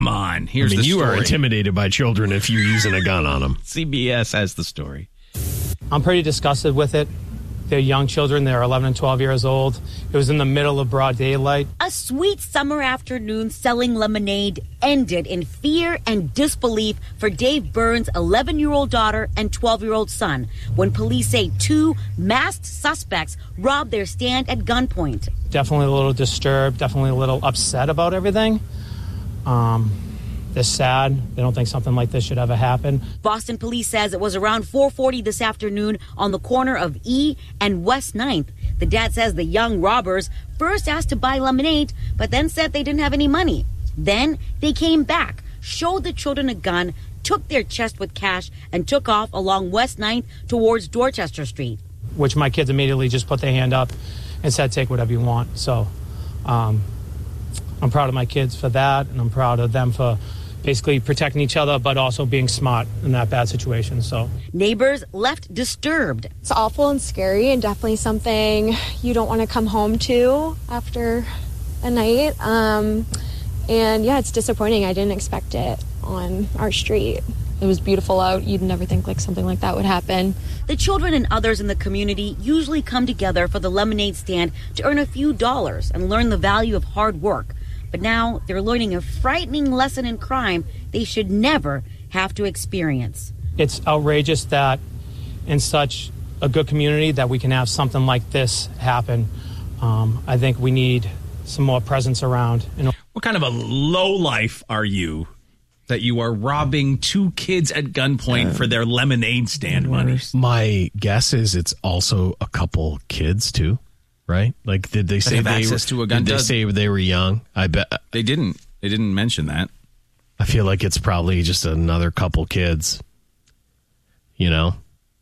Come on, here's the story. You are intimidated by children if you're using a gun on them. CBS has the story. I'm pretty disgusted with it. They're young children. They're 11 and 12 years old. It was in the middle of broad daylight. A sweet summer afternoon selling lemonade ended in fear and disbelief for Dave Burns' 11-year-old daughter and 12-year-old son when police say 2 masked suspects robbed their stand at gunpoint. Definitely a little disturbed, definitely a little upset about everything. They're sad. They don't think something like this should ever happen. Boston police says it was around 4:40 this afternoon on the corner of E and West 9th. The dad says the young robbers first asked to buy lemonade, but then said they didn't have any money. Then they came back, showed the children a gun, took their chest with cash, and took off along West 9th towards Dorchester Street. Which my kids immediately just put their hand up and said, take whatever you want. So I'm proud of my kids for that, and I'm proud of them for basically protecting each other, but also being smart in that bad situation. So neighbors left disturbed. It's awful and scary, and definitely something you don't want to come home to after a night. And yeah, it's disappointing. I didn't expect it on our street. It was beautiful out. You'd never think like something like that would happen. The children and others in the community usually come together for the lemonade stand to earn a few dollars and learn the value of hard work. But now they're learning a frightening lesson in crime they should never have to experience. It's outrageous that in such a good community that we can have something like this happen. I think we need some more presence around. What kind of a lowlife are you that you are robbing 2 kids at gunpoint for their lemonade stand money? My guess is it's also a couple kids, too. Right? Like, did they say access to a gun? Did they say they were young? I bet they didn't. They didn't mention that. I feel like it's probably just another couple kids. You know?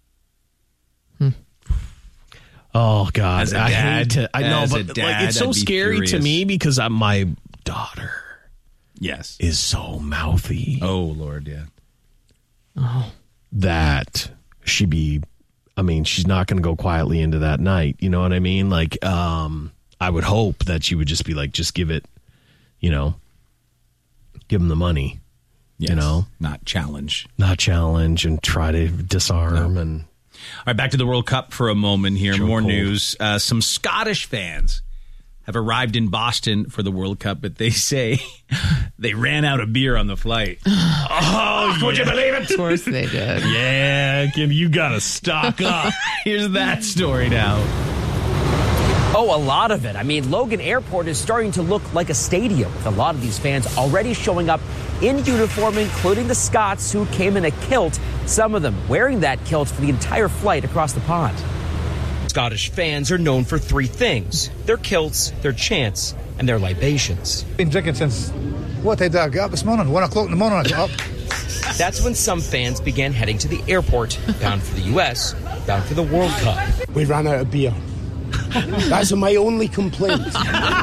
Oh God! As a dad, I hate to. I know, as a but dad, like, it's so I'd be scary furious. to me because my daughter, yes, is so mouthy. Oh Lord, yeah. Oh, that she be. I mean, she's not going to go quietly into that night. You know what I mean? Like, I would hope that she would just be like, just give it, you know, give him the money, yes. You know, not challenge and try to disarm. No. And all right, back to the World Cup for a moment here. More news. Some Scottish fans have arrived in Boston for the World Cup, but they say they ran out of beer on the flight. Would you believe it? Of course they did. Yeah, you got to stock up. Here's that story now. Oh, a lot of it. I mean, Logan Airport is starting to look like a stadium, with a lot of these fans already showing up in uniform, including the Scots, who came in a kilt, some of them wearing that kilt for the entire flight across the pond. Scottish fans are known for 3 things: their kilts, their chants, and their libations. Been drinking since, what time did I get up this morning? 1 o'clock in the morning I got up. That's when some fans began heading to the airport, bound for the U.S., bound for the World Cup. We ran out of beer. That's my only complaint. That's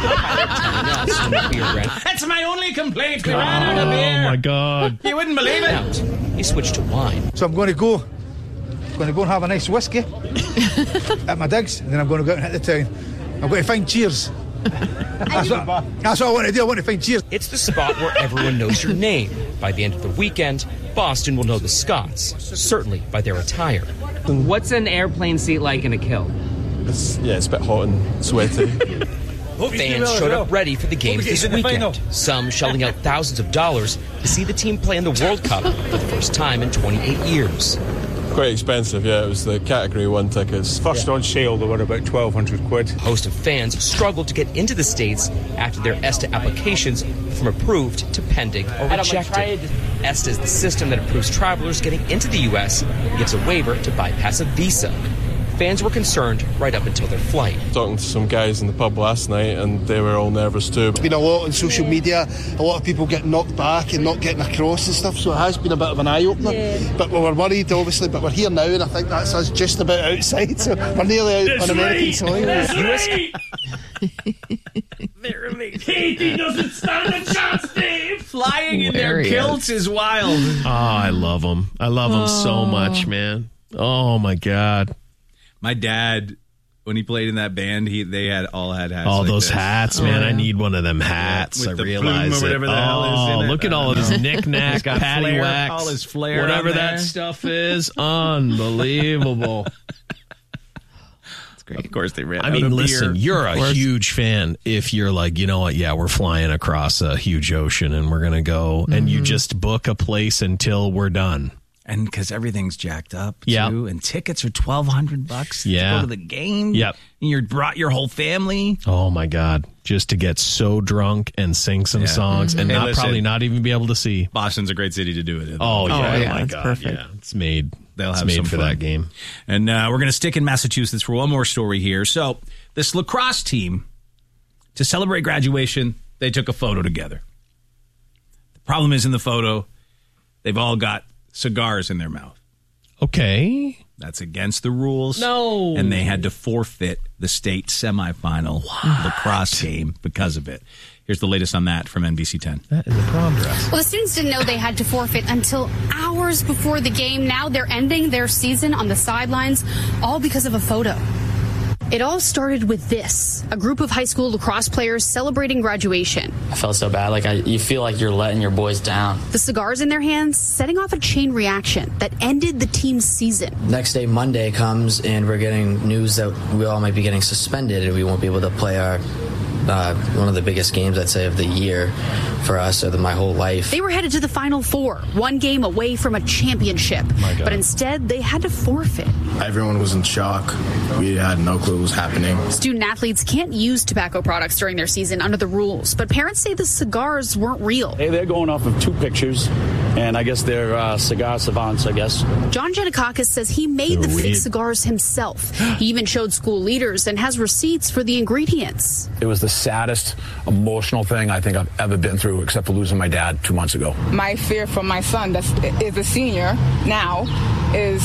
my only complaint. We ran out of beer. Oh, my God. You wouldn't believe it. Out, he switched to wine. So I'm going to go and have a nice whiskey at my digs, and then I'm going to go out and hit the town. I'm going to find Cheers. That's what I want to do. I want to find Cheers. It's the spot where everyone knows your name. By the end of the weekend, Boston will know the Scots, certainly by their attire. What's an airplane seat like in a kilt? It's a bit hot and sweaty. Fans showed up ready for the games this weekend, some shelling out thousands of dollars to see the team play in the World Cup for the first time in 28 years. Quite expensive, yeah. It was the Category 1 tickets. First on sale, they were about 1,200 quid. A host of fans struggled to get into the States after their ESTA applications from approved to pending or rejected. ESTA is the system that approves travelers getting into the U.S. and gives a waiver to bypass a visa. Fans were concerned right up until their flight. Talking to some guys in the pub last night, and they were all nervous too. There's been a lot on social media, a lot of people getting knocked back and not getting across and stuff, so it has been a bit of an eye-opener. Yeah. But we were worried, obviously, but we're here now, and I think that's us just about outside, so we're nearly out on American soil. That's right! Katie doesn't stand a chance, Dave! Flying in their kilts is wild. Oh, I love them. I love them so much, man. Oh, my God. My dad when he played in that band, they all had hats. All like those this. hats, man. I need one of them hats. With I the realize plume or whatever the hell is in it. Look at all of his knick-knack, paddywhacks. All his flair. Whatever on that there. stuff is. Unbelievable. It's great. Of course, they ran I out mean, of listen, beer. you're a huge fan if you're like, you know what, yeah, we're flying across a huge ocean and we're going to go, and you just book a place until we're done. And because everything's jacked up, too. Yeah. And tickets are $1,200 to Yeah. go to the game. Yep. And you brought your whole family. Oh, my God. Just to get so drunk and sing some songs and Hey, listen, probably not even be able to see. Boston's a great city to do it in. Oh, yeah. yeah, my that's God. perfect. Yeah. It's made. They'll It's have made some for fun. that game. And we're going to stick in Massachusetts for one more story here. So this lacrosse team, to celebrate graduation, they took a photo together. The problem is in the photo, they've all got cigars in their mouth. Okay. That's against the rules. No. And they had to forfeit the state semifinal lacrosse game because of it. Here's the latest on that from NBC 10. That is a prom dress. Well, the students didn't know they had to forfeit until hours before the game. Now they're ending their season on the sidelines, all because of a photo. It all started with this, a group of high school lacrosse players celebrating graduation. I felt so bad. You feel like you're letting your boys down. The cigars in their hands setting off a chain reaction that ended the team's season. Next day, Monday comes, and we're getting news that we all might be getting suspended, and we won't be able to play our one of the biggest games, I'd say, of the year for us, or my whole life. They were headed to the Final Four, one game away from a championship. But instead, they had to forfeit. Everyone was in shock. We had no clue what was happening. Student athletes can't use tobacco products during their season under the rules, but parents say the cigars weren't real. Hey, they're going off of 2 pictures, and I guess they're cigar savants, I guess. John Janikakis says he made the fake cigars himself. He even showed school leaders and has receipts for the ingredients. It was the saddest emotional thing I think I've ever been through, except for losing my dad 2 months ago. My fear for my son that is a senior now is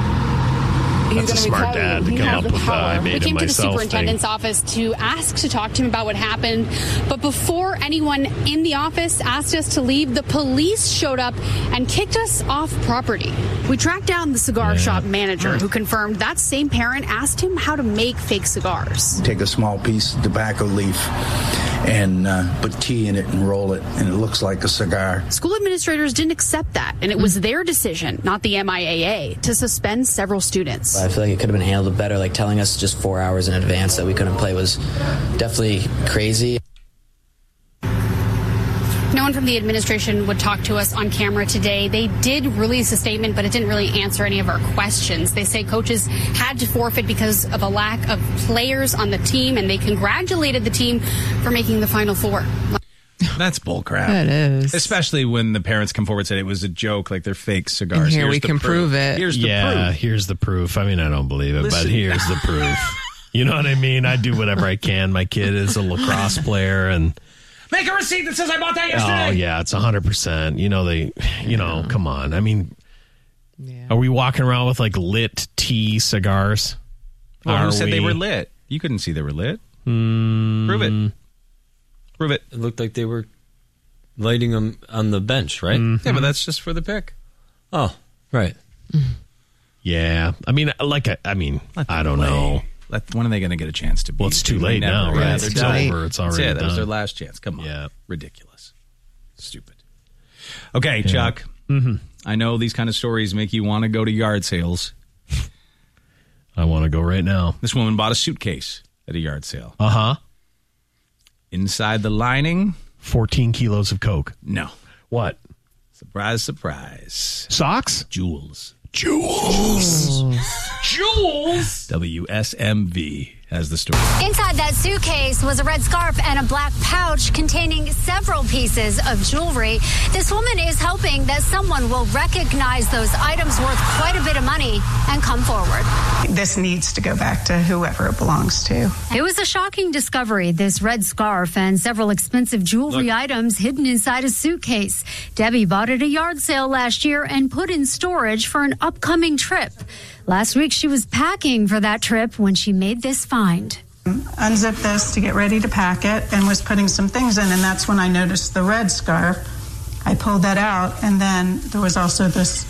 That's a smart dad to come up with I made We it came to the myself superintendent's thing. office to ask to talk to him about what happened. But before anyone in the office asked us to leave, the police showed up and kicked us off property. We tracked down the cigar shop manager who confirmed that same parent asked him how to make fake cigars. Take a small piece of tobacco leaf and put tea in it and roll it, and it looks like a cigar. School administrators didn't accept that, and it was their decision, not the MIAA, to suspend several students. I feel like it could have been handled better. Like telling us just 4 hours in advance that we couldn't play was definitely crazy. No one from the administration would talk to us on camera today. They did release a statement, but it didn't really answer any of our questions. They say coaches had to forfeit because of a lack of players on the team, and they congratulated the team for making the Final Four. That's bullcrap. That is. Especially when the parents come forward and say it was a joke, like they're fake cigars. And here Here's we the can prove it. Here's the proof. Here's the proof. I mean, I don't believe it, but Listen. here's the proof. You know what I mean? I do whatever I can. My kid is a lacrosse player, and Make a receipt that says I bought that yesterday. oh yeah, it's 100%. You know come on. I mean, are we walking around with like lit tea cigars? Well, who Are said they we? were lit? You couldn't see they were lit. Prove it. Prove it. It looked like they were lighting them on the bench, right? Yeah, but that's just for the pick. Oh, right. Yeah. I mean, I don't know. When are they going to get a chance to beat? Well, it's too late now, right? Yeah, It's they're done. over. It's already That was done. their last chance. Come on. Yeah. Ridiculous. Stupid. Okay, Chuck. Mm-hmm. I know these kind of stories make you want to go to yard sales. I want to go right now. This woman bought a suitcase at a yard sale. Uh-huh. Inside the lining, 14 kilos of Coke. no. What? Surprise, surprise. Socks? Jewels. Jewels. Jewels. WSMV has the story. Inside that suitcase was a red scarf and a black pouch containing several pieces of jewelry. This woman is hoping that someone will recognize those items worth quite a bit of money and come forward. This needs to go back to whoever it belongs to. It was a shocking discovery, this red scarf and several expensive jewelry items hidden inside a suitcase. Debbie bought at a yard sale last year and put in storage for an upcoming trip. Last week, she was packing for that trip when she made this find. Unzipped this to get ready to pack it and was putting some things in, and that's when I noticed the red scarf. I pulled that out, and then there was also this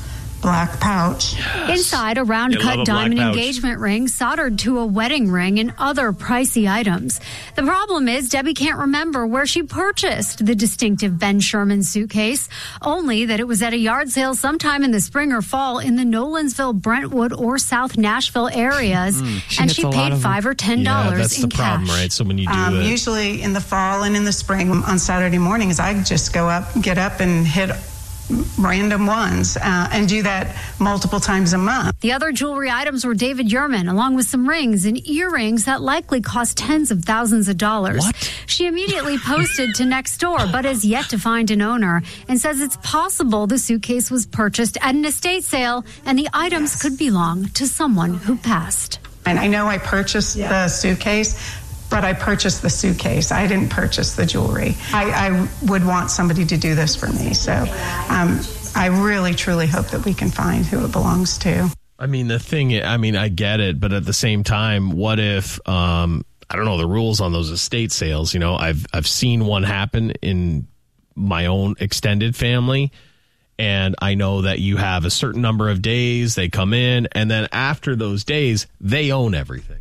black pouch. Inside, a They love round-cut a diamond black pouch. engagement ring soldered to a wedding ring and other pricey items. The problem is Debbie can't remember where she purchased the distinctive Ben Sherman suitcase, only that it was at a yard sale sometime in the spring or fall in the Nolensville, Brentwood, or South Nashville areas, and she paid $5 or $10 that's in the problem, cash. right? So when you do that, Usually in the fall and in the spring on Saturday mornings, I just get up and hit random ones and do that multiple times a month. The other jewelry items were David Yurman, along with some rings and earrings that likely cost tens of thousands of dollars. She immediately posted to Nextdoor, but has yet to find an owner, and says it's possible the suitcase was purchased at an estate sale and the items could belong to someone who passed. And I know I purchased the suitcase, but I purchased the suitcase. I didn't purchase the jewelry. I would want somebody to do this for me. So I really, truly hope that we can find who it belongs to. I mean, I get it, but at the same time, what if, I don't know the rules on those estate sales. You know, I've seen one happen in my own extended family, and I know that you have a certain number of days, they come in, and then after those days, they own everything.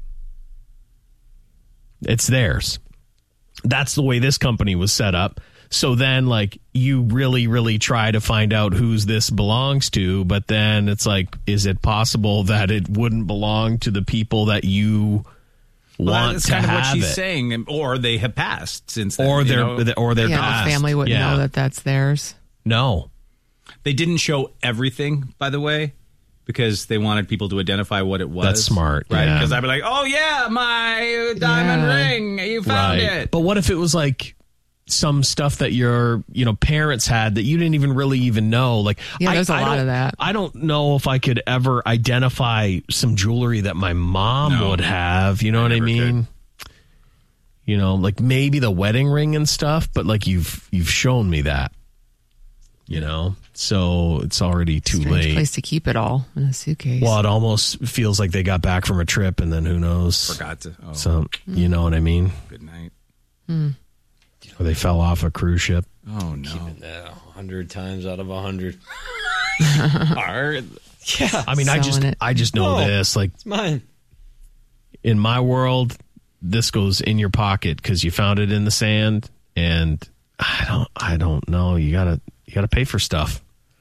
It's theirs. That's the way this company was set up. So then, like, you really, really try to find out whose this belongs to, but then it's like, is it possible that it wouldn't belong to the people that you want that's to kind of have what she's it? saying, or they have passed since then. Or you they're know? passed. The family wouldn't know that that's theirs. No. They didn't show everything, by the way, because they wanted people to identify what it was. That's smart, right? yeah. Because I'd be like, "Oh yeah, my diamond ring, you found it." But what if it was like some stuff that your parents had that you didn't even know? Like, there's a lot of that. I don't know if I could ever identify some jewelry that my mom would have. You know what I mean? You know, like maybe the wedding ring and stuff, but like you've shown me that. You know, so it's already too Strange late. Place to keep it all in a suitcase. Well, it almost feels like they got back from a trip and then who knows? Forgot to. Oh. So, you know what I mean? Good night. Or they fell off a cruise ship. Oh, no. Keeping that 100 times out of 100. Yeah. I mean, I just know this. Like, It's mine. in my world, this goes in your pocket because you found it in the sand, and I don't know. You gotta pay for stuff.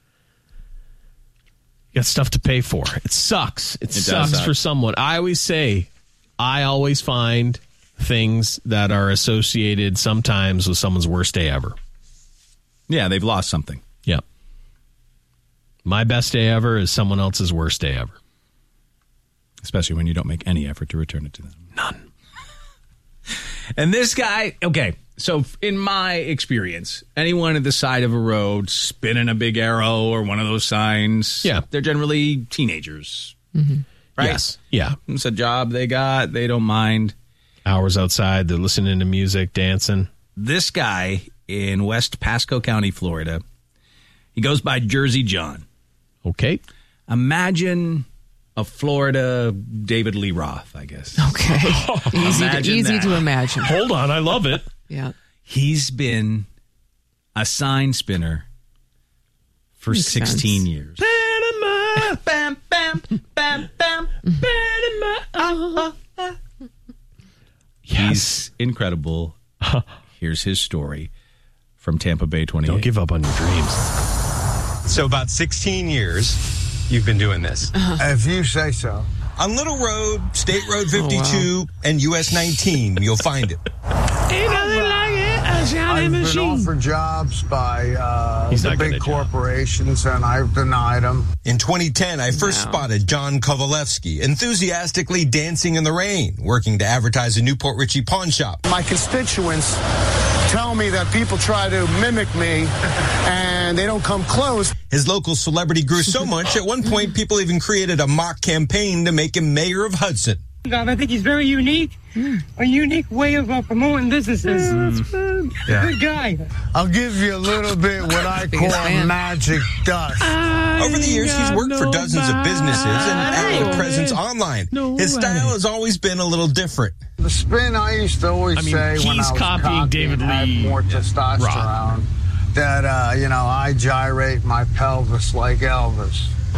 You got stuff to pay for. It sucks. It sucks suck. for someone. I always find things that are associated sometimes with someone's worst day ever. Yeah, they've lost something. Yep. My best day ever is someone else's worst day ever. Especially when you don't make any effort to return it to them. None. And this guy, okay, so in my experience, anyone at the side of a road spinning a big arrow or one of those signs, they're generally teenagers. Mm-hmm. Right? Yes. Yeah. It's a job they got. They don't mind. Hours outside, they're listening to music, dancing. This guy in West Pasco County, Florida, he goes by Jersey John. Okay. Imagine a Florida David Lee Roth, I guess. Okay. Easy to imagine. Hold on, I love it. Yeah. He's been a sign spinner for Makes 16 sense. years. Panama. Bam, bam, bam, bam, Panama. He's incredible. Here's his story from Tampa Bay 28. Don't give up on your dreams. So about 16 years you've been doing this. If you say so. On Little Road, State Road 52, and US 19, you'll find it. Ain't nothing like it. I've been offered jobs by the big corporations, and I've denied them. In 2010, I first spotted John Kovalevsky enthusiastically dancing in the rain, working to advertise a Newport Richie pawn shop. My constituents tell me that people try to mimic me, and they don't come close. His local celebrity grew so much, at one point, people even created a mock campaign to make him mayor of Hudson. I think he's very unique. A unique way of promoting businesses. Good guy. I'll give you a little bit what I call magic dust. Over the years, he's worked for dozens of businesses and active presence online. His style has always been a little different. The spin I used to always say when I was copying David and had Lee more testosterone, that, I gyrate my pelvis like Elvis.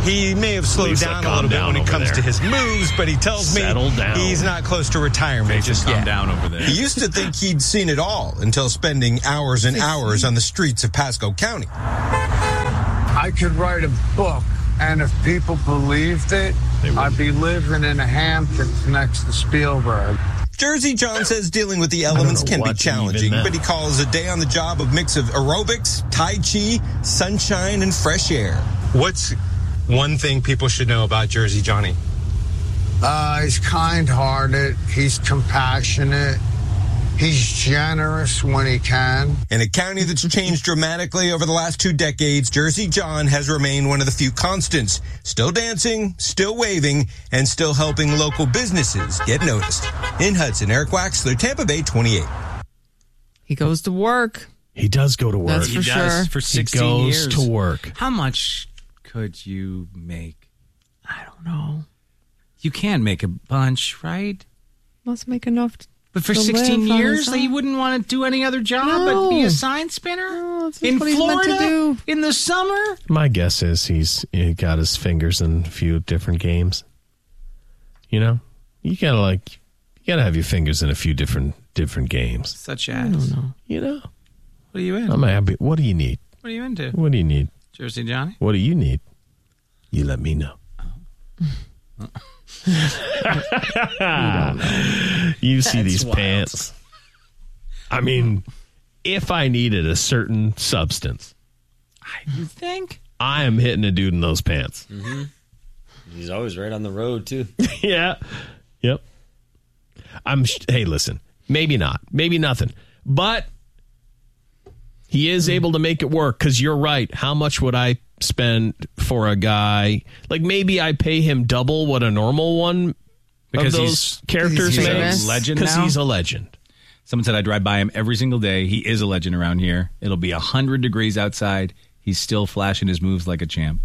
He may have slowed Lisa, down a little bit when it comes there. to his moves, but he tells me he's not close to retirement just yet. Down over there. He used to think he'd seen it all until spending hours and hours on the streets of Pasco County. I could write a book, and if people believed it, I'd be living in the Hamptons next to Spielberg. Jersey John says dealing with the elements can be challenging, but he calls a day on the job a mix of aerobics, Tai Chi, sunshine, and fresh air. What's one thing people should know about Jersey Johnny? He's kind-hearted. He's compassionate. He's generous when he can. In a county that's changed dramatically over the last 2 decades, Jersey John has remained one of the few constants. Still dancing, still waving, and still helping local businesses get noticed. In Hudson, Eric Waxler, Tampa Bay 28. He goes to work. He does go to work. That's for sure. For 16 he goes years. to work. How much could you make? I don't know. You can make a bunch, right? Must make enough. But for to 16 live years, on his you wouldn't want to do any other job No. but be a sign spinner? No, that's in what he's meant to Florida? do. In the summer? My guess is he got his fingers in a few different games. You know, you gotta have your fingers in a few different games. Such I as? don't know. You know, What are you in? I'm happy. What do you need? What are you into? What do you need? Jersey Johnny? What do you need? You let me know. You see That's these wild. pants. I mean, if I needed a certain substance, You think? I am hitting a dude in those pants. Mm-hmm. He's always right on the road, too. Yeah. Yep. Hey, listen, maybe not, maybe nothing, but he is able to make it work because you're right. How much would I spend for a guy? Like maybe I pay him double what a normal one Because of he's- those characters he's a makes. legend Because now? he's a legend. Someone said I drive by him every single day. He is a legend around here. It'll be 100 degrees outside. He's still flashing his moves like a champ.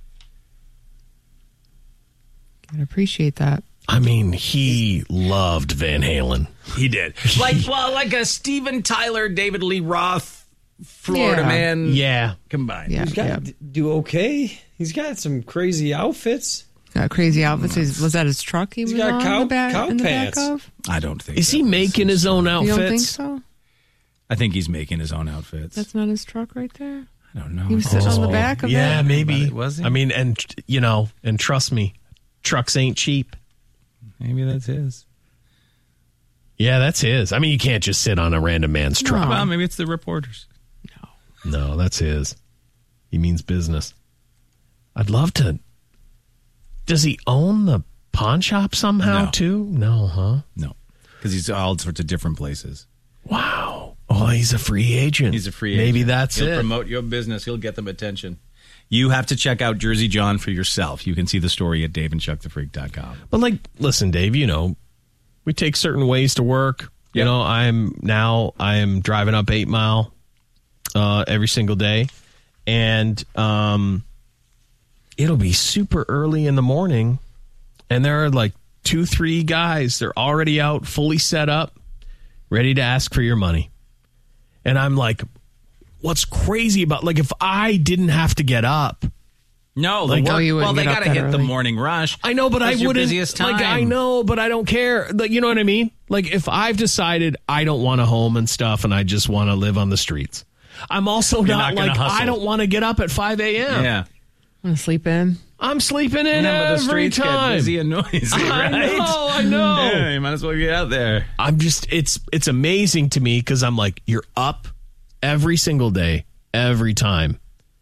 Can appreciate that. I mean, he loved Van Halen. He did. like a Steven Tyler, David Lee Roth, Florida Yeah. man. Yeah. Combined. Yeah. He's got to do okay. He's got some crazy outfits. Got crazy outfits. Was that his truck he was got on cow- in the back, cow in the back pants. of? I don't think Is he making his own outfits? You don't think so? I think he's making his own outfits. That's not his truck right there? I don't know. He was sitting on the back of Yeah, it? maybe. Was he? I mean, and trust me, trucks ain't cheap. Maybe that's his. Yeah, that's his. I mean, you can't just sit on a random man's truck. Well, maybe it's the reporters. No, that's his. He means business. I'd love to. Does he own the pawn shop somehow No. too? No, huh? No, because he's all sorts of different places. Wow. Oh, he's a free agent. He's a free agent. Maybe that's He'll it. promote your business. He'll get them attention. You have to check out Jersey John for yourself. You can see the story at daveandchuckthefreak.com. But listen, Dave, we take certain ways to work. Yep. I am driving up 8 Mile every single day. And it'll be super early in the morning. And there are 2-3 guys. They're already out, fully set up, ready to ask for your money. And I'm like, what's crazy about, if I didn't have to get up. No, you well, wouldn't they get up got to that hit the early. morning rush. I know, but I That's your wouldn't. busiest time. I know, but I don't care. You know what I mean? If I've decided I don't want a home and stuff, and I just want to live on the streets, I'm also You're not not gonna hustle. I don't want to get up at 5 a.m. Yeah. Want to sleep in? I'm sleeping in Remember, the every streets time. get busy and noisy, right? I know. Yeah, you might as well get out there. I'm just. It's amazing to me because I'm like, you're up every single day, every time.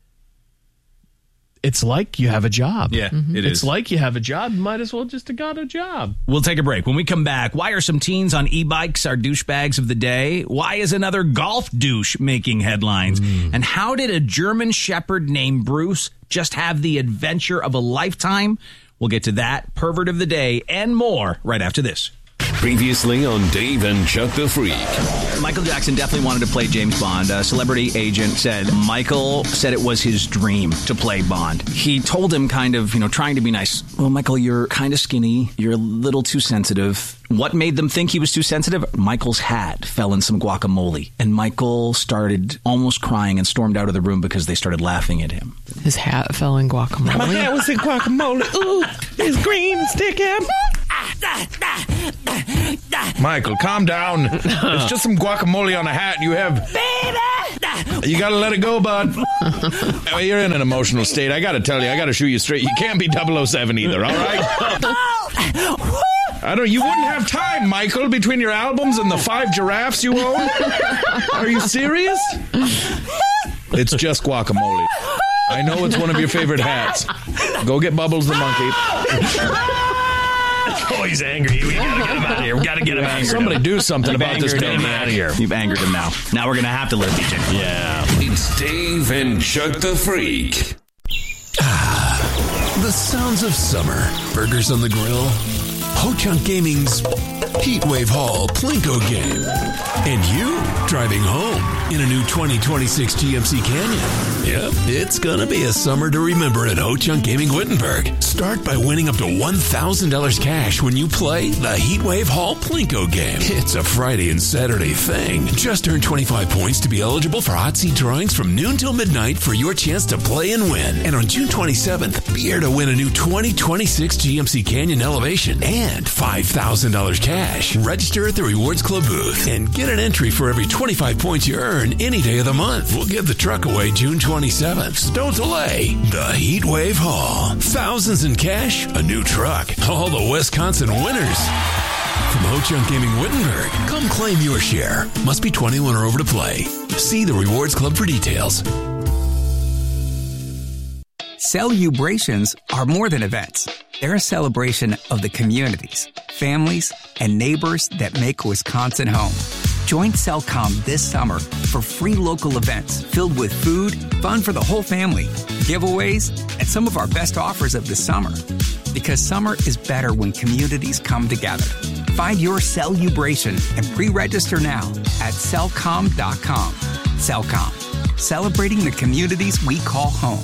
It's like you have a job. Yeah, it is. It's like you have a job. You might as well just have got a job. We'll take a break. When we come back, why are some teens on e-bikes our douchebags of the day? Why is another golf douche making headlines? And how did a German Shepherd named Bruce just have the adventure of a lifetime? We'll get to that, pervert of the day, and more right after this. Previously on Dave and Chuck the Freak. Michael Jackson definitely wanted to play James Bond. A celebrity agent said Michael said it was his dream to play Bond. He told him kind of, trying to be nice. Well, Michael, you're kind of skinny. You're a little too sensitive. What made them think he was too sensitive? Michael's hat fell in some guacamole. And Michael started almost crying and stormed out of the room because they started laughing at him. His hat fell in guacamole. My hat was in guacamole. Ooh, it's green, stick him. Michael, calm down. It's just some guacamole on a hat you have. Baby! You gotta let it go, bud. You're in an emotional state. I gotta tell you, I gotta shoot you straight. You can't be 007 either, all right? You wouldn't have time, Michael, between your albums and the 5 giraffes you own? Are you serious? It's just guacamole. I know it's one of your favorite hats. Go get Bubbles the monkey. Oh, he's angry. We gotta get him out of here. We gotta get him out of here. Somebody do something about this. Get him out of here. You've angered him now. Now we're gonna have to let DJ. Yeah. It's Dave and Chuck the Freak. The sounds of summer. Burgers on the grill. Ho-Chunk Gaming's Heatwave Hall Plinko game. And you driving home in a new 2026 GMC Canyon. Yep, it's gonna be a summer to remember at Ho-Chunk Gaming Wittenberg. Start by winning up to $1,000 cash when you play the Heatwave Hall Plinko game. It's a Friday and Saturday thing. Just earn 25 points to be eligible for hot seat drawings from noon till midnight for your chance to play and win. And on June 27th, be here to win a new 2026 GMC Canyon Elevation and $5,000 cash. Register at the Rewards Club booth and get an entry for every 25 points you earn any day of the month. We'll give the truck away June 27th. So don't delay. The Heatwave Hall. Thousands in cash, a new truck. All the Wisconsin winners. From Ho-Chunk Gaming Wittenberg, come claim your share. Must be 21 or over to play. See the Rewards Club for details. Celebrations are more than events. They're a celebration of the communities, families, and neighbors that make Wisconsin home. Join Cellcom this summer for free local events filled with food, fun for the whole family, giveaways, and some of our best offers of the summer. Because summer is better when communities come together. Find your Celebration and pre-register now at Cellcom.com. Cellcom, celebrating the communities we call home.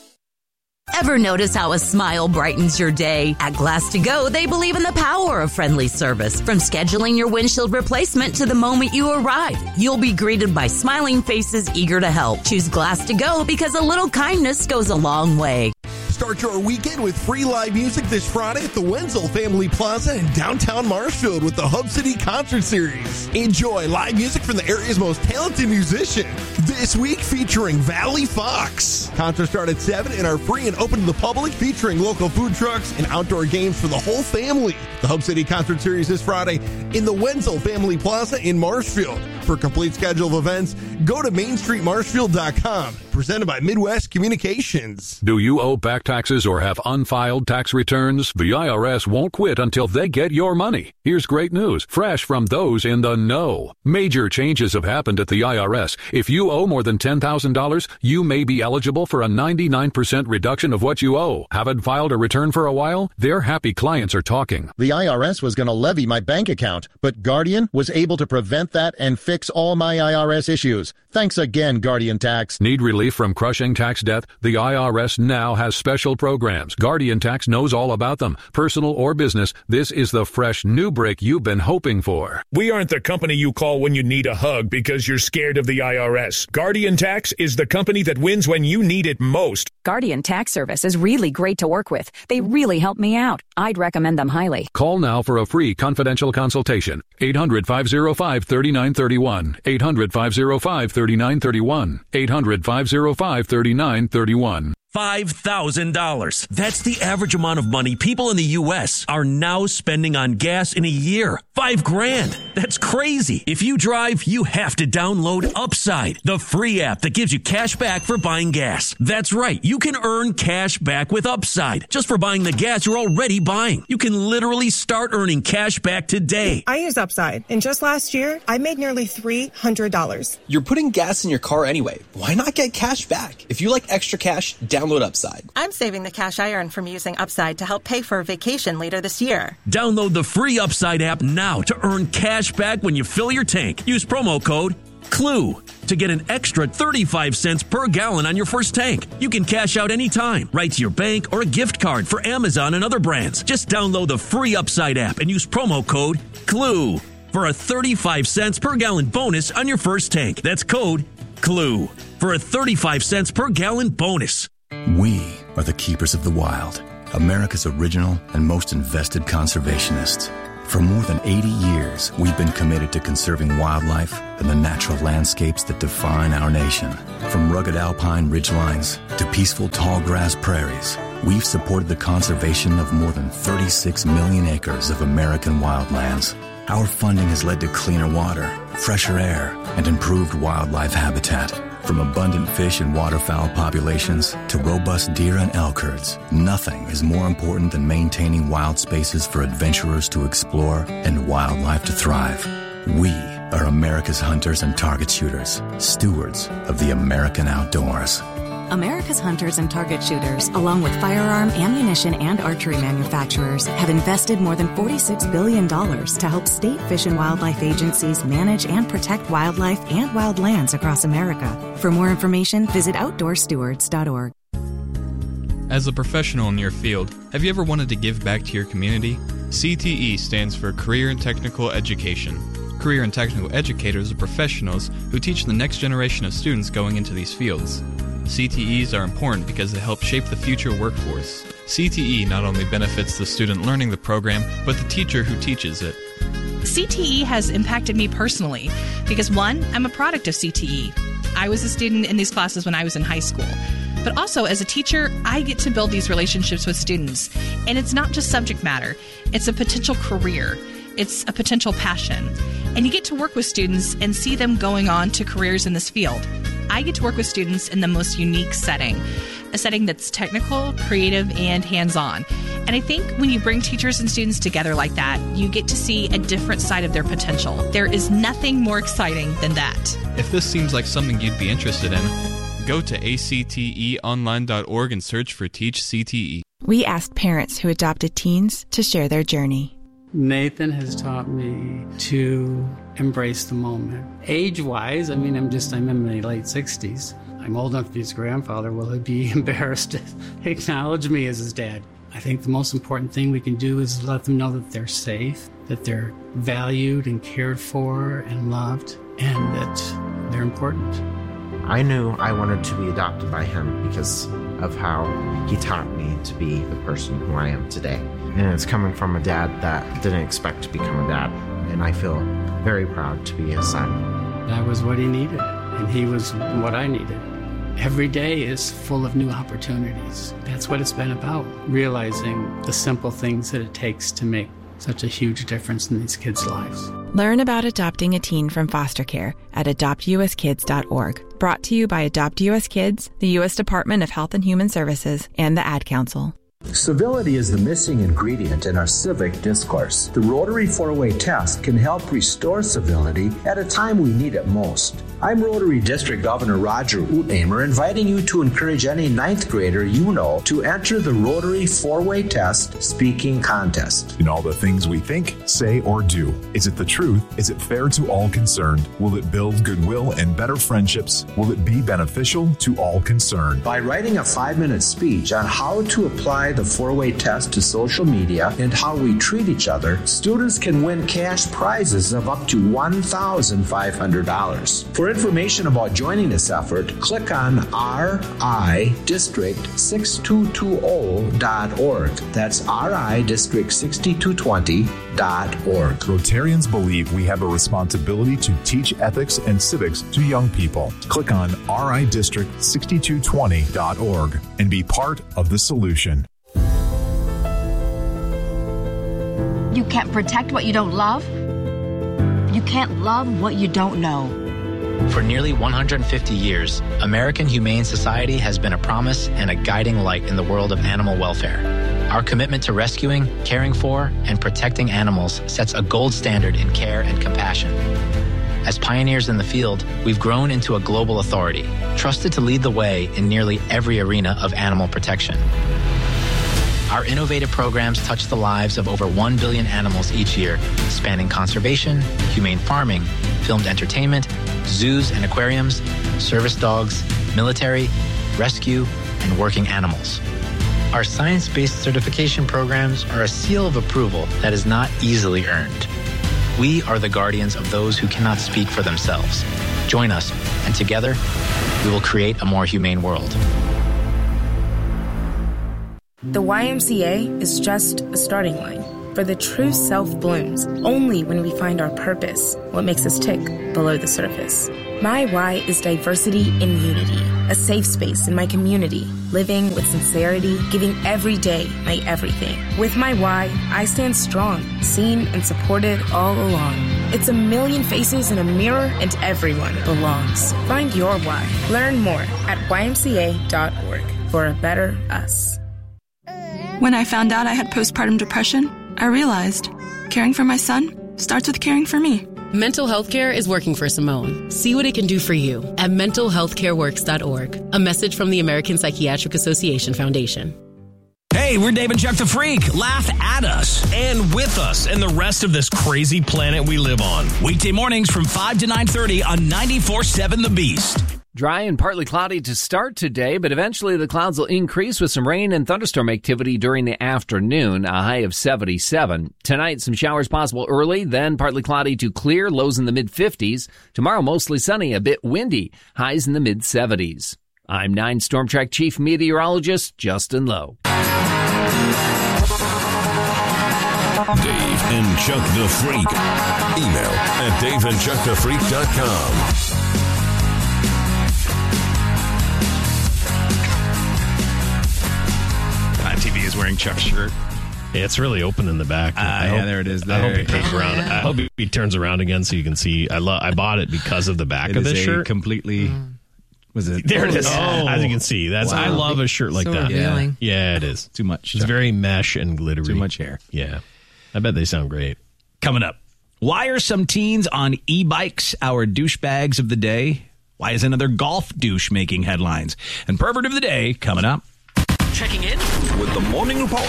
Ever notice how a smile brightens your day? At Glass to Go, they believe in the power of friendly service. From scheduling your windshield replacement to the moment you arrive, you'll be greeted by smiling faces eager to help. Choose Glass to Go because a little kindness goes a long way. Start your weekend with free live music this Friday at the Wenzel Family Plaza in downtown Marshfield with the Hub City Concert Series. Enjoy live music from the area's most talented musician. This week featuring Valley Fox. Concerts start at 7 and are free and open to the public, featuring local food trucks and outdoor games for the whole family. The Hub City Concert Series this Friday in the Wenzel Family Plaza in Marshfield. For a complete schedule of events, go to mainstreetmarshfield.com. Presented by Midwest Communications. Do you owe back taxes or have unfiled tax returns? The IRS won't quit until they get your money. Here's great news, fresh from those in the know. Major changes have happened at the IRS. If you owe more than $10,000, you may be eligible for a 99% reduction of what you owe. Haven't filed a return for a while? Their happy clients are talking. The IRS was going to levy my bank account, but Guardian was able to prevent that and fix all my IRS issues. Thanks again, Guardian Tax. Need relief from crushing tax debt? The IRS now has special programs. Guardian Tax knows all about them. Personal or business, this is the fresh new break you've been hoping for. We aren't the company you call when you need a hug because you're scared of the IRS. Guardian Tax is the company that wins when you need it most. Guardian Tax Service is really great to work with. They really help me out. I'd recommend them highly. Call now for a free confidential consultation. 800-505-3931. 800-505-3931. 800-505-3931. $5,000. That's the average amount of money people in the U.S. are now spending on gas in a year. $5,000. That's crazy. If you drive, you have to download Upside, the free app that gives you cash back for buying gas. That's right. You can earn cash back with Upside just for buying the gas you're already buying. You can literally start earning cash back today. I use Upside, and just last year, I made nearly $300. You're putting gas in your car anyway. Why not get cash back? If you like extra cash, download Download Upside. I'm saving the cash I earn from using Upside to help pay for a vacation later this year. Download the free Upside app now to earn cash back when you fill your tank. Use promo code CLUE to get an extra 35 cents per gallon on your first tank. You can cash out anytime, right to your bank or a gift card for Amazon and other brands. Just download the free Upside app and use promo code CLUE for a 35 cents per gallon bonus on your first tank. That's code CLUE for a 35 cents per gallon bonus. We are the keepers of the wild, America's original and most invested conservationists. For more than 80 years, we've been committed to conserving wildlife and the natural landscapes that define our nation. From rugged alpine ridgelines to peaceful tall grass prairies, we've supported the conservation of more than 36 million acres of American wildlands. Our funding has led to cleaner water, fresher air, and improved wildlife habitat. From abundant fish and waterfowl populations to robust deer and elk herds, nothing is more important than maintaining wild spaces for adventurers to explore and wildlife to thrive. We are America's hunters and target shooters, stewards of the American outdoors. America's hunters and target shooters, along with firearm, ammunition, and archery manufacturers, have invested more than $46 billion to help state fish and wildlife agencies manage and protect wildlife and wildlands across America. For more information, visit outdoorstewards.org. As a professional in your field, have you ever wanted to give back to your community? CTE stands for Career and Technical Education. Career and technical educators are professionals who teach the next generation of students going into these fields. CTEs are important because they help shape the future workforce. CTE not only benefits the student learning the program, but the teacher who teaches it. CTE has impacted me personally because, one, I'm a product of CTE. I was a student in these classes when I was in high school. But also, as a teacher, I get to build these relationships with students. And it's not just subject matter. It's a potential career. It's a potential passion. And you get to work with students and see them going on to careers in this field. I get to work with students in the most unique setting, a setting that's technical, creative, and hands-on. And I think when you bring teachers and students together like that, you get to see a different side of their potential. There is nothing more exciting than that. If this seems like something you'd be interested in, go to acteonline.org and search for Teach CTE. We asked parents who adopted teens to share their journey. Nathan has taught me to embrace the moment. Age-wise, I'm in my late 60s. I'm old enough to be his grandfather. Will he be embarrassed to acknowledge me as his dad? I think the most important thing we can do is let them know that they're safe, that they're valued and cared for and loved, and that they're important. I knew I wanted to be adopted by him because of how he taught me to be the person who I am today. And it's coming from a dad that didn't expect to become a dad. And I feel very proud to be his son. That was what he needed, and he was what I needed. Every day is full of new opportunities. That's what it's been about, realizing the simple things that it takes to make such a huge difference in these kids' lives. Learn about adopting a teen from foster care at adoptuskids.org. Brought to you by Adopt US Kids, the U.S. Department of Health and Human Services, and the Ad Council. Civility is the missing ingredient in our civic discourse. The Rotary 4-Way test can help restore civility at a time we need it most. I'm Rotary District Governor Roger Utnamer, inviting you to encourage any 9th grader you know to enter the Rotary 4-Way test speaking contest. In all the things we think, say, or do, is it the truth? Is it fair to all concerned? Will it build goodwill and better friendships? Will it be beneficial to all concerned? By writing a 5-minute speech on how to apply the 4-Way test to social media and how we treat each other, students can win cash prizes of up to $1,500. For information about joining this effort, click on ridistrict6220.org. That's ridistrict6220.org. Rotarians believe we have a responsibility to teach ethics and civics to young people. Click on ridistrict6220.org and be part of the solution. You can't protect what you don't love. You can't love what you don't know. For nearly 150 years, American Humane Society has been a promise and a guiding light in the world of animal welfare. Our commitment to rescuing, caring for, and protecting animals sets a gold standard in care and compassion. As pioneers in the field, we've grown into a global authority, trusted to lead the way in nearly every arena of animal protection. Our innovative programs touch the lives of over 1 billion animals each year, spanning conservation, humane farming, filmed entertainment, zoos and aquariums, service dogs, military, rescue, and working animals. Our science-based certification programs are a seal of approval that is not easily earned. We are the guardians of those who cannot speak for themselves. Join us, and together, we will create a more humane world. The YMCA is just a starting line, for the true self blooms only when we find our purpose, what makes us tick below the surface. My Y is diversity in unity, a safe space in my community, living with sincerity, giving every day my everything. With my Y, I stand strong, seen and supported all along. It's a million faces in a mirror, and everyone belongs. Find your Y. Learn more at ymca.org for a better us. When I found out I had postpartum depression, I realized caring for my son starts with caring for me. Mental health care is working for Simone. See what it can do for you at mentalhealthcareworks.org. A message from the American Psychiatric Association Foundation. Hey, we're Dave and Chuck the Freak. Laugh at us and with us and the rest of this crazy planet we live on. Weekday mornings from 5 to 9:30 on 94.7 The Beast. Dry and partly cloudy to start today, but eventually the clouds will increase with some rain and thunderstorm activity during the afternoon, a high of 77. Tonight, some showers possible early, then partly cloudy to clear, lows in the mid-50s. Tomorrow, mostly sunny, a bit windy, highs in the mid-70s. I'm 9 Storm Track Chief Meteorologist Justin Lowe. Dave and Chuck the Freak. Email at daveandchuckthefreak.com. TV is wearing Chuck's shirt. Yeah, it's really open in the back. Yeah, there it is. There. I hope he turns around. I hope he turns around again so you can see. I bought it because of the back of this shirt. Completely. Was it? There it is. Oh. As you can see, that's. Wow. I love a shirt like that. Revealing. Yeah, it is. Too much. It's very mesh and glittery. Too much hair. Yeah, I bet they sound great. Coming up, why are some teens on e-bikes our douchebags of the day? Why is another golf douche making headlines? And pervert of the day coming up. Checking in with the Morning Report.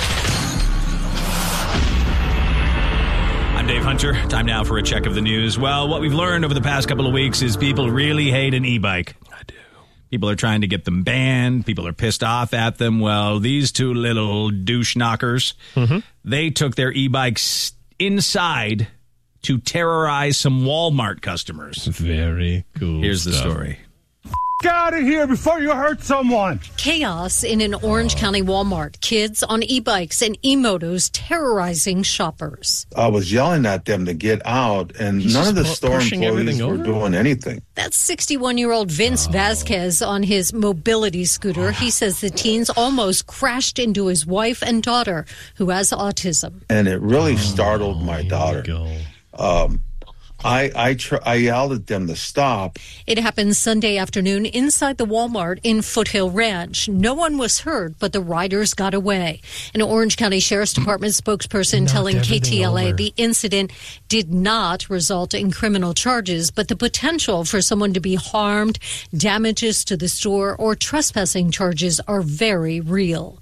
I'm Dave Hunter. Time now for a check of the news. Well, what we've learned over the past couple of weeks is people really hate an e-bike. I do. People are trying to get them banned. People are pissed off at them. Well, these two little douche knockers, they took their e-bikes inside to terrorize some Walmart customers. Very cool. Here's the story. Get out of here before you hurt someone. Chaos in an Orange County Walmart. Kids on e-bikes and e-motos terrorizing shoppers. I was yelling at them to get out, and none of the store employees were doing anything. That's 61-year-old Vince Vasquez on his mobility scooter. He says the teens almost crashed into his wife and daughter, who has autism. And it really startled my daughter. I yelled at them to stop. It happened Sunday afternoon inside the Walmart in Foothill Ranch. No one was hurt, but the riders got away. An Orange County Sheriff's Department spokesperson telling KTLA the incident did not result in criminal charges, but the potential for someone to be harmed, damages to the store, or trespassing charges are very real.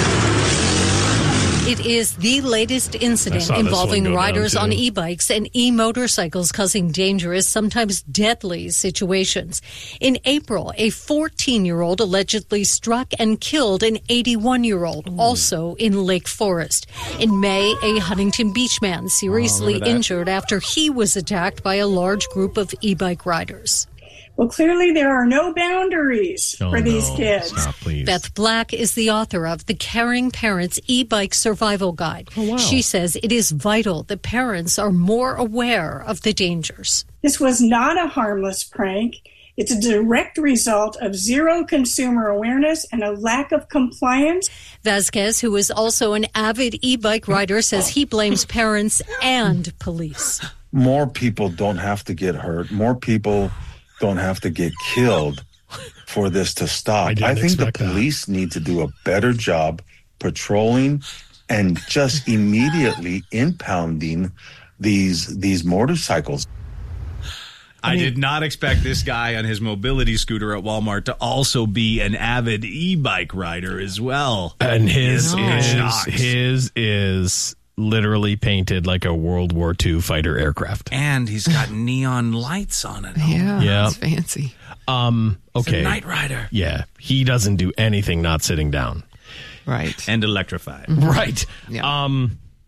It is the latest incident involving riders on e-bikes and e-motorcycles causing dangerous, sometimes deadly situations. In April, a 14-year-old allegedly struck and killed an 81-year-old, also in Lake Forest. In May, a Huntington Beach man seriously injured after he was attacked by a large group of e-bike riders. Well, clearly there are no boundaries for these kids. Stop, please. Beth Black is the author of the Caring Parents E-Bike Survival Guide. Oh, wow. She says it is vital that parents are more aware of the dangers. This was not a harmless prank. It's a direct result of zero consumer awareness and a lack of compliance. Vasquez, who is also an avid e-bike rider, says he blames parents and police. More people don't have to get hurt. More people don't have to get killed for this to stop. I think the police need to do a better job patrolling and just immediately impounding these motorcycles. I did not expect this guy on his mobility scooter at Walmart to also be an avid e-bike rider as well. And his is literally painted like a World War II fighter aircraft. And he's got neon lights on it. Yeah, it's fancy. Okay. He's a night rider. Yeah, he doesn't do anything not sitting down. Right. And electrified. Right. Yeah.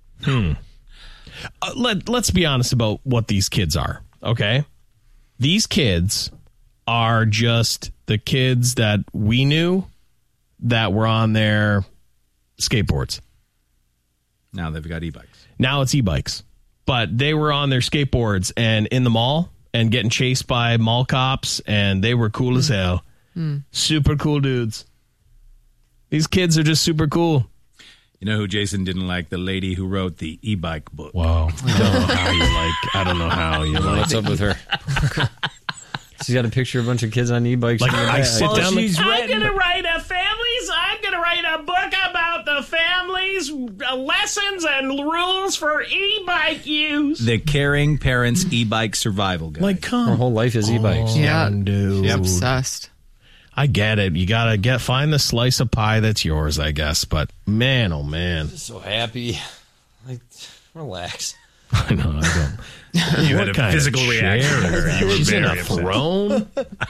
Let's be honest about what these kids are, okay? These kids are just the kids that we knew that were on their skateboards. Now they've got e-bikes. Now it's e-bikes. But they were on their skateboards and in the mall and getting chased by mall cops, and they were cool as hell. Super cool dudes. These kids are just super cool. You know who Jason didn't like? The lady who wrote the e-bike book. Wow. I don't know how you like. What's up with her? She's got a picture of a bunch of kids on e-bikes. Like, I sit down. I'm going to write a book about the family's lessons and rules for e-bike use. The Caring Parents E-Bike Survival Guide. Like, come. Her whole life is e-bikes. Yeah. Dude. She's obsessed. I get it. You got to find the slice of pie that's yours, I guess. But man, oh man. So happy. Like, relax. I know, I don't. You had a physical reaction. You were in a throne?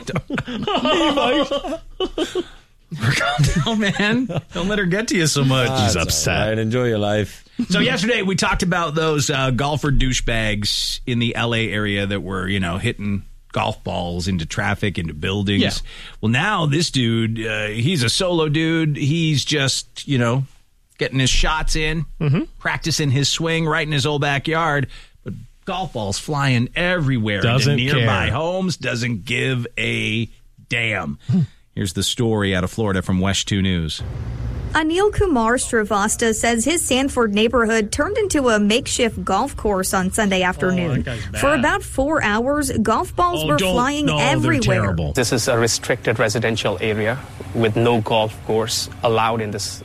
Calm down, man. Don't let her get to you so much. He's upset. All right, enjoy your life. So yesterday we talked about those golfer douchebags in the LA area that were, hitting golf balls into traffic, into buildings. Yeah. Well, now this dude, he's a solo dude. He's just, getting his shots in, practicing his swing right in his old backyard. But golf balls flying everywhere Doesn't into nearby care. homes. Doesn't give a damn. Here's the story out of Florida from West 2 News. Anil Kumar Srivastava says his Sanford neighborhood turned into a makeshift golf course on Sunday afternoon. For about 4 hours, golf balls were flying everywhere. This is a restricted residential area with no golf course allowed in this,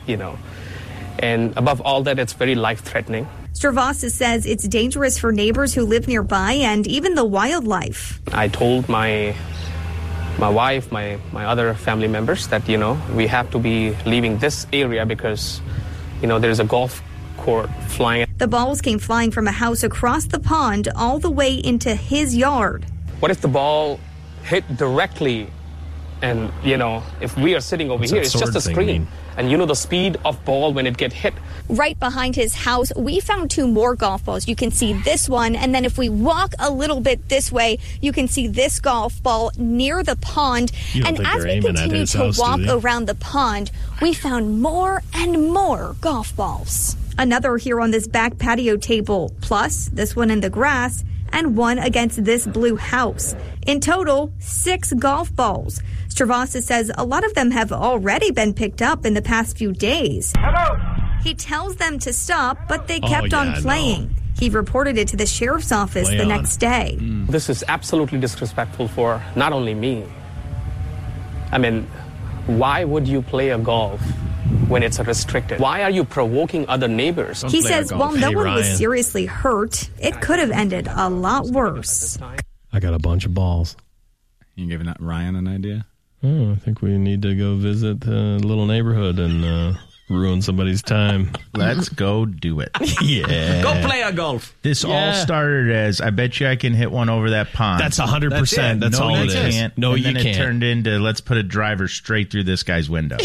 And above all that, it's very life-threatening. Srivastava says it's dangerous for neighbors who live nearby and even the wildlife. I told my wife, my other family members that, we have to be leaving this area because, there's a golf court flying. The balls came flying from a house across the pond all the way into his yard. What if the ball hit directly and, if we are sitting over here, it's just a screen. And the speed of ball when it get hit. Right behind his house, we found 2 more golf balls. You can see this one, and then if we walk a little bit this way, you can see this golf ball near the pond. And as we continue to walk around the pond, we found more and more golf balls. Another here on this back patio table, plus this one in the grass, and one against this blue house. In total, 6 golf balls. Srivastava says a lot of them have already been picked up in the past few days. Hello. He tells them to stop, but they kept on playing. He reported it to the sheriff's office the next day. This is absolutely disrespectful for not only me. I mean, why would you play a golf when it's restricted? Why are you provoking other neighbors? He says while no one was seriously hurt, it could have ended a lot worse. I got a bunch of balls. You giving Ryan an idea? Oh, I think we need to go visit the little neighborhood and ruin somebody's time. Let's go do it. Yeah. Go play a golf. This all started as, I bet you I can hit one over that pond. That's 100%. That's all it is. No, and you then can't. it turned into, let's put a driver straight through this guy's window.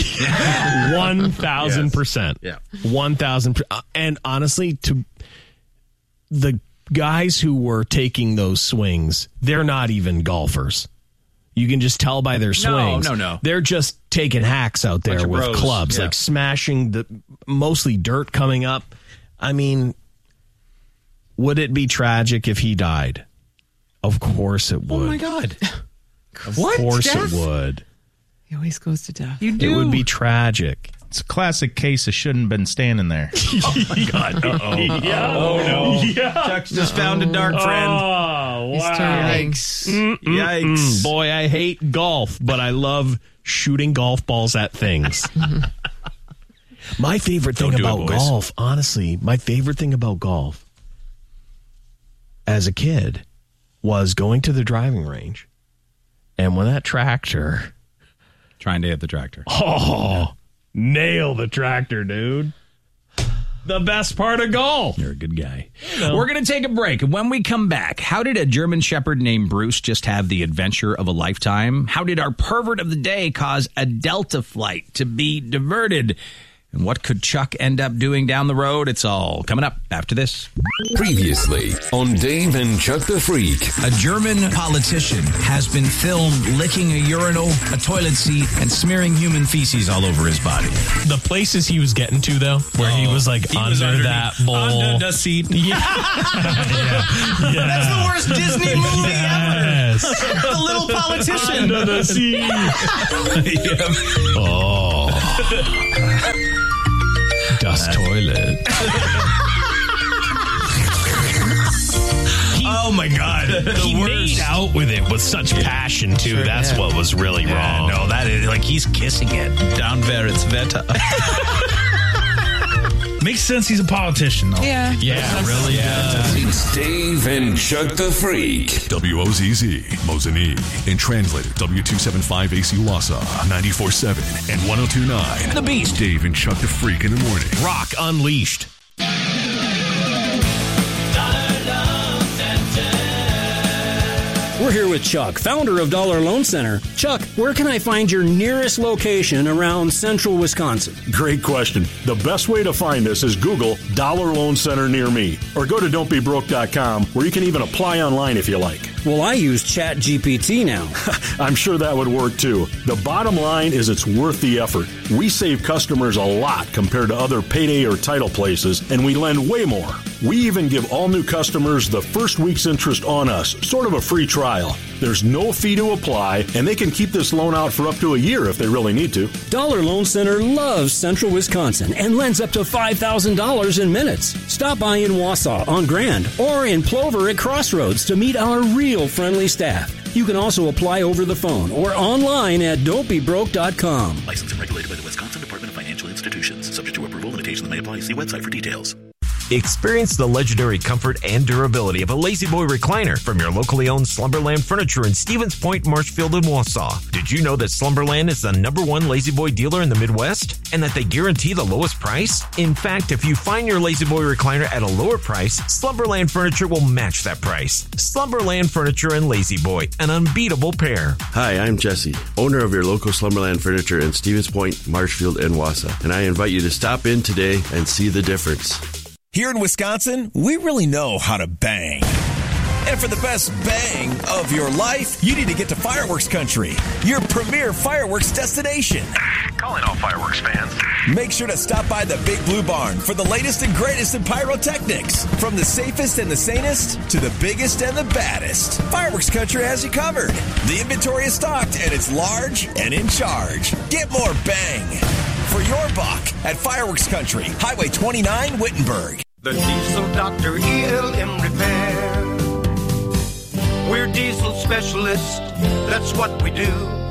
1,000%. Yeah. 1,000%. And honestly, to the guys who were taking those swings, they're not even golfers. You can just tell by their swings. No. They're just taking hacks out there with bros. clubs, Yeah. like smashing the mostly dirt coming up. I mean, would it be tragic if he died? Of course it would. Oh my God. Of course Death? it would. He always goes to death. It would be tragic. It's a classic case of shouldn't been standing there. Oh my God. Uh-oh. Yeah. Oh no. Yeah. Chuck's just found a dark friend. Oh, He's turning. Yikes. Boy, I hate golf, but I love shooting golf balls at things. My favorite thing about golf, honestly, as a kid, was going to the driving range, and when that tractor... Trying to hit the tractor. Oh, nail the tractor, dude. The best part of golf. You're a good guy. We're going to take a break. And when we come back, how did a German Shepherd named Bruce just have the adventure of a lifetime? How did our pervert of the day cause a Delta flight to be diverted? And what could Chuck end up doing down the road? It's all coming up after this. Previously on Dave and Chuck the Freak. A German politician has been filmed licking a urinal, a toilet seat, and smearing human feces all over his body. The places he was getting to, though, where he was like under that bowl. Under the seat. Yeah. Yeah. That's the worst Disney movie ever. The little politician. Under the seat. Oh. Dust toilet. Oh my God! He made out with it with such passion too. Sure, That's what was really wrong. No, that is like he's kissing it down where it's Wetter. Makes sense. He's a politician, though. Yeah, really. Yeah. It's Dave and Chuck the Freak. WOZZ, Mosinee. And translated W275AC Wausau, 94.7 and 102.9. The Beast. Dave and Chuck the Freak in the morning. Rock Unleashed. We're here with Chuck, founder of Dollar Loan Center. Chuck, where can I find your nearest location around central Wisconsin? Great question. The best way to find us is Google Dollar Loan Center near me, or go to don'tbebroke.com, where you can even apply online if you like. Well, I use ChatGPT now. I'm sure that would work too. The bottom line is it's worth the effort. We save customers a lot compared to other payday or title places, and we lend way more. We even give all new customers the first week's interest on us, sort of a free trial. There's no fee to apply, and they can keep this loan out for up to a year if they really need to. Dollar Loan Center loves central Wisconsin and lends up to $5,000 in minutes. Stop by in Wausau on Grand or in Plover at Crossroads to meet our real friendly staff. You can also apply over the phone or online at don'tbebroke.com. Licensed and regulated by the Wisconsin Department of Financial Institutions. Subject to approval, limitations may apply. See website for details. Experience the legendary comfort and durability of a La-Z-Boy recliner from your locally owned Slumberland Furniture in Stevens Point, Marshfield, and Wausau. Did you know that Slumberland is the #1 La-Z-Boy dealer in the Midwest and that they guarantee the lowest price? In fact, if you find your La-Z-Boy recliner at a lower price, Slumberland Furniture will match that price. Slumberland Furniture and La-Z-Boy, an unbeatable pair. Hi, I'm Jesse, owner of your local Slumberland Furniture in Stevens Point, Marshfield, and Wausau, and I invite you to stop in today and see the difference. Here in Wisconsin, we really know how to bang. And for the best bang of your life, you need to get to Fireworks Country, your premier fireworks destination. Calling all fireworks fans. Make sure to stop by the Big Blue Barn for the latest and greatest in pyrotechnics. From the safest and the sanest to the biggest and the baddest, Fireworks Country has you covered. The inventory is stocked and it's large and in charge. Get more bang for your buck at Fireworks Country, Highway 29, Wittenberg. The Diesel Doctor ELM Repair. We're diesel specialists, that's what we do.